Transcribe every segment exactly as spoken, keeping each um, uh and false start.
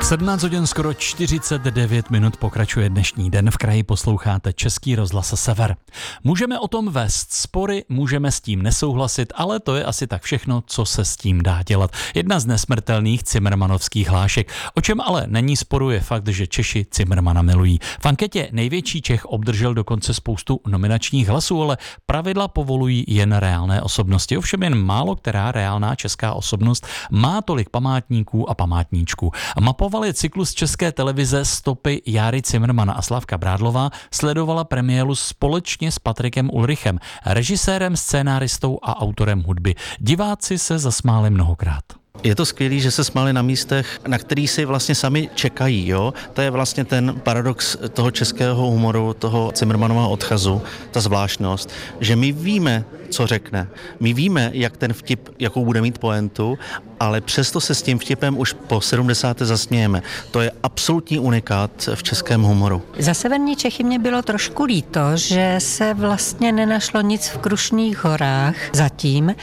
sedmnáct hodin skoro čtyřicet devět minut pokračuje dnešní den. V kraji posloucháte Český rozhlas Sever. Můžeme o tom vést spory, můžeme s tím nesouhlasit, ale to je asi tak všechno, co se s tím dá dělat. Jedna z nesmrtelných cimrmanovských hlášek. O čem ale není sporu je fakt, že Češi Cimrmana milují. V anketě největší Čech obdržel dokonce spoustu nominačních hlasů, ale pravidla povolují jen reálné osobnosti. Ovšem jen málo která reálná česká osobnost má tolik památníků a památníčků. Mapoval je cyklus České televize Stopy Járy Cimrmana a Slavka Brádlová sledovala premiéru společně s Patrikem Ulrichem, režisérem, scénáristou a autorem hudby. Diváci se zasmáli mnohokrát. Je to skvělý, že se smáli na místech, na kterých si vlastně sami čekají, jo? To je vlastně ten paradox toho českého humoru, toho Cimrmanova odchazu, ta zvláštnost, že my víme, co řekne. My víme, jak ten vtip, jakou bude mít pointu, ale přesto se s tím vtipem už po sedmdesáté zasmějeme. To je absolutní unikát v českém humoru. Za severní Čechy mě bylo trošku líto, že se vlastně nenašlo nic v Krušných horách zatím,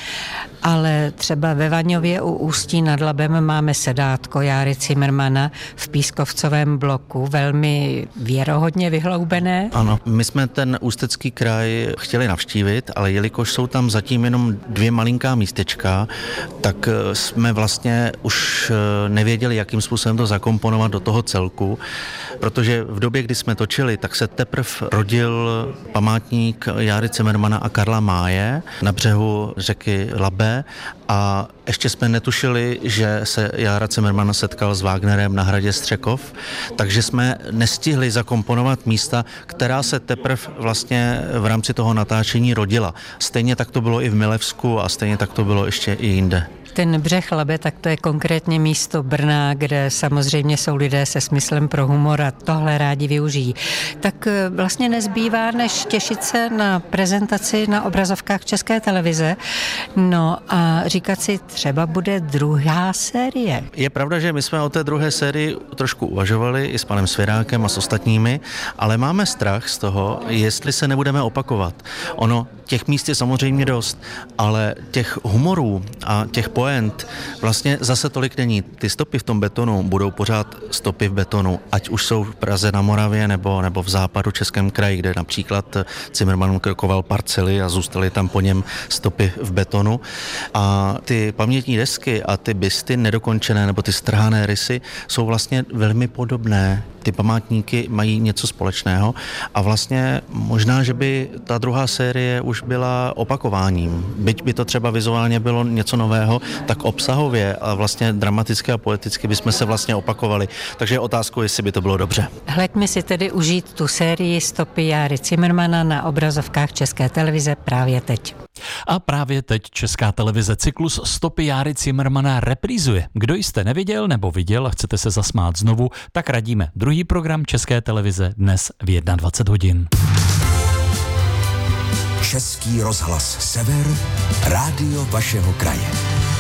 ale třeba ve Vaňově u Ústí nad Labem máme sedátko Járy Cimrmana v Pískovcovém bloku, velmi věrohodně vyhloubené. Ano, my jsme ten Ústecký kraj chtěli navštívit, ale jelikož jsou tam zatím jenom dvě malinká místečka, tak jsme vlastně už nevěděli, jakým způsobem to zakomponovat do toho celku, protože v době, kdy jsme točili, tak se teprve rodil památník Járy Cimrmana a Karla Máje na břehu řeky Labe a ještě jsme netušili, že se Jára Cimrman setkal s Wagnerem na hradě Střekov, takže jsme nestihli zakomponovat místa, která se teprve vlastně v rámci toho natáčení rodila. Stejně tak to bylo i v Milevsku a stejně tak to bylo ještě i jinde. Ten břeh Labe, tak to je konkrétně místo Brna, kde samozřejmě jsou lidé se smyslem pro humor a tohle rádi využijí. Tak vlastně nezbývá, než těšit se na prezentaci na obrazovkách České televize, no a říkat si, třeba bude druhá série. Je pravda, že my jsme o té druhé sérii trošku uvažovali i s panem Svěrákem a s ostatními, ale máme strach z toho, jestli se nebudeme opakovat. Ono, těch míst je samozřejmě dost, ale těch humorů a těch poent vlastně zase tolik není. Ty stopy v tom betonu budou pořád stopy v betonu, ať už jsou v Praze na Moravě nebo, nebo v západu Českém kraji, kde například Cimrman krokoval parcely a zůstaly tam po něm stopy v betonu. A ty pamětní desky a ty bysty nedokončené nebo ty strhané rysy jsou vlastně velmi podobné. Ty památníky mají něco společného a vlastně možná, že by ta druhá série už byla opakováním. Byť by to třeba vizuálně bylo něco nového, tak obsahově a vlastně dramaticky a poeticky bychom se vlastně opakovali. Takže je otázkou, jestli by to bylo dobře. Hleďme si tedy užít tu sérii Stopy Járy Cimrmana na obrazovkách České televize právě teď. A právě teď Česká televize cyklus Stopy Járy Cimrmana reprízuje. Kdo jste neviděl nebo viděl a chcete se zasmát znovu, tak radíme. Druhý program České televize dnes v dvacet jedna hodin. Český rozhlas Sever, rádio vašeho kraje.